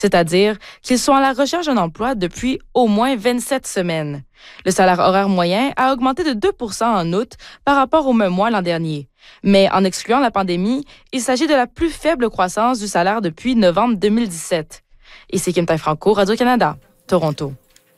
c'est-à-dire qu'ils sont à la recherche d'un emploi depuis au moins 27 semaines. Le salaire horaire moyen a augmenté de 2 % en août par rapport au même mois l'an dernier. Mais en excluant la pandémie, il s'agit de la plus faible croissance du salaire depuis novembre 2017. Ici Kim Franco, Radio-Canada, Toronto.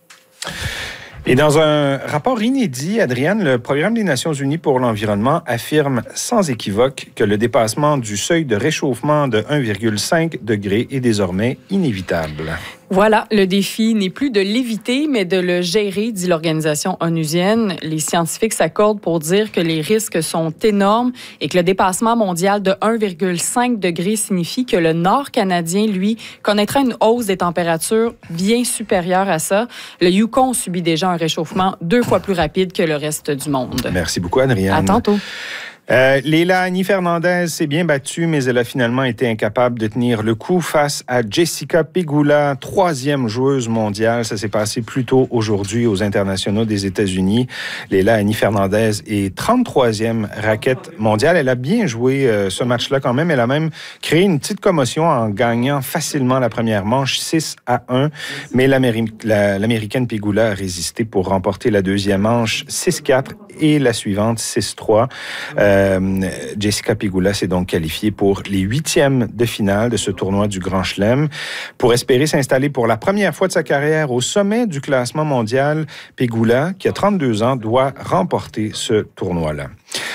Et dans un rapport inédit, Adrienne, le Programme des Nations unies pour l'environnement affirme sans équivoque que le dépassement du seuil de réchauffement de 1,5 degré est désormais inévitable. Voilà, le défi n'est plus de l'éviter, mais de le gérer, dit l'organisation onusienne. Les scientifiques s'accordent pour dire que les risques sont énormes et que le dépassement mondial de 1,5 degré signifie que le nord canadien, lui, connaîtra une hausse des températures bien supérieure à ça. Le Yukon subit déjà un réchauffement 2 fois plus rapide que le reste du monde. Merci beaucoup, Adrienne. À tantôt. Leila Annie Fernandez s'est bien battue, mais elle a finalement été incapable de tenir le coup face à Jessica Pegula, 3e joueuse mondiale. Ça s'est passé plus tôt aujourd'hui aux internationaux des États-Unis. Leila Annie Fernandez est 33e raquette mondiale. Elle a bien joué ce match-là quand même. Elle a même créé une petite commotion en gagnant facilement la première manche 6-1. Mais l'Américaine Pegula a résisté pour remporter la deuxième manche 6-4 et la suivante 6-3. Jessica Pegula s'est donc qualifiée pour les 8e de finale de ce tournoi du Grand Chelem. Pour espérer s'installer pour la première fois de sa carrière au sommet du classement mondial, Pegula, qui a 32 ans, doit remporter ce tournoi-là.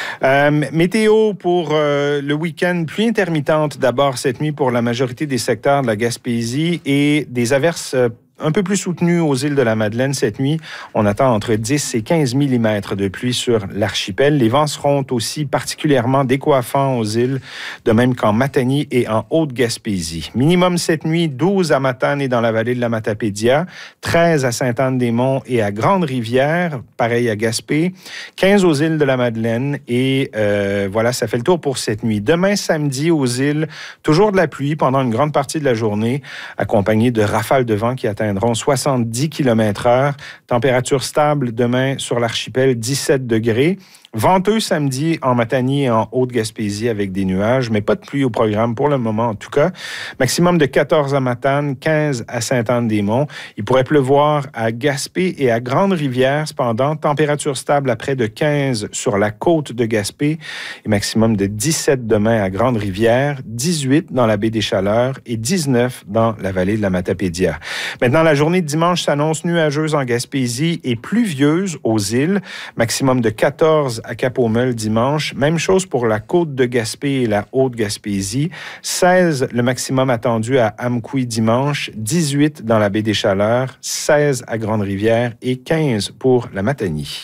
Météo pour le week-end, pluie intermittente d'abord cette nuit pour la majorité des secteurs de la Gaspésie et des averses un peu plus soutenu aux îles de la Madeleine cette nuit. On attend entre 10 et 15 mm de pluie sur l'archipel. Les vents seront aussi particulièrement décoiffants aux îles, de même qu'en Matanie et en Haute-Gaspésie. Minimum cette nuit, 12 à Matane et dans la vallée de la Matapédia, 13 à Sainte-Anne-des-Monts et à Grande-Rivière, pareil à Gaspé, 15 aux îles de la Madeleine et voilà, ça fait le tour pour cette nuit. Demain, samedi, aux îles, toujours de la pluie pendant une grande partie de la journée, accompagnée de rafales de vent qui atteindront 70 km/h. Température stable demain sur l'archipel, 17 degrés. Venteux samedi en Matanie et en Haute-Gaspésie avec des nuages, mais pas de pluie au programme pour le moment en tout cas. Maximum de 14 à Matane, 15 à Sainte-Anne-des-Monts. Il pourrait pleuvoir à Gaspé et à Grande-Rivière. Cependant, température stable à près de 15 sur la côte de Gaspé et maximum de 17 demain à Grande-Rivière, 18 dans la baie des Chaleurs et 19 dans la vallée de la Matapédia. Maintenant, la journée de dimanche s'annonce nuageuse en Gaspésie et pluvieuse aux îles. Maximum de 14 à Cap-aux-Meules dimanche. Même chose pour la côte de Gaspé et la Haute-Gaspésie. 16 le maximum attendu à Amqui dimanche. 18 dans la baie des Chaleurs. 16 à Grande-Rivière et 15 pour la Matanie.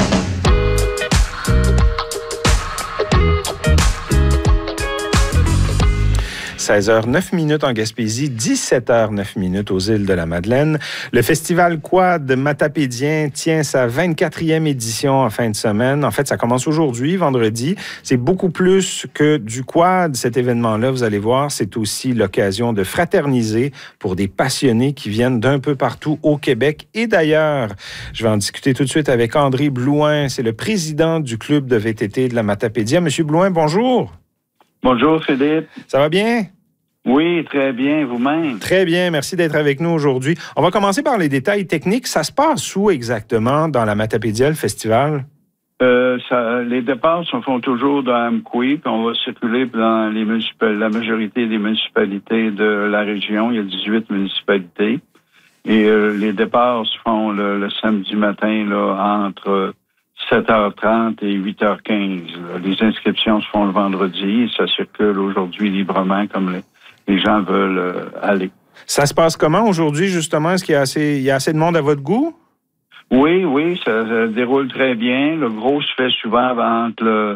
16h09 en Gaspésie, 17h09 aux îles de la Madeleine. Le festival Quad Matapédien tient sa 24e édition en fin de semaine. En fait, ça commence aujourd'hui, vendredi. C'est beaucoup plus que du quad, cet événement-là, vous allez voir. C'est aussi l'occasion de fraterniser pour des passionnés qui viennent d'un peu partout au Québec et d'ailleurs. Je vais en discuter tout de suite avec André Blouin. C'est le président du club de VTT de la Matapédia. Monsieur Blouin, bonjour. Bonjour, Philippe. Ça va bien? Oui, très bien. Vous-même? Très bien. Merci d'être avec nous aujourd'hui. On va commencer par les détails techniques. Ça se passe où exactement dans la Matapédia, le festival? Les départs se font toujours dans Amqui, puis on va circuler dans la majorité des municipalités de la région. Il y a 18 municipalités. Et les départs se font le samedi matin là, entre 7h30 et 8h15. Les inscriptions se font le vendredi et ça circule aujourd'hui librement comme les gens veulent aller. Ça se passe comment aujourd'hui, justement? Est-ce qu'il y a assez de monde à votre goût? Oui, ça se déroule très bien. Le gros se fait souvent entre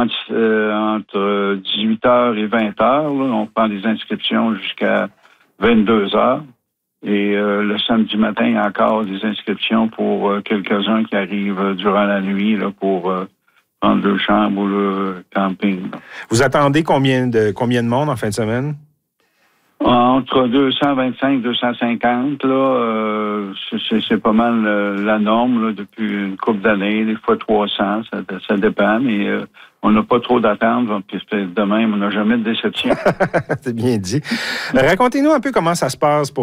18h et 20h. Là. On prend des inscriptions jusqu'à 22h. Et le samedi matin, il y a encore des inscriptions pour quelques-uns qui arrivent durant la nuit là, pour prendre leur chambre ou le camping. Là. Vous attendez combien de monde en fin de semaine? Entre 225 et 250, là, c'est pas mal la norme là, depuis une couple d'années, des fois 300, ça dépend, mais on n'a pas trop d'attentes, puis de même, on n'a jamais de déception. C'est bien dit. Racontez-nous un peu comment ça se passe pour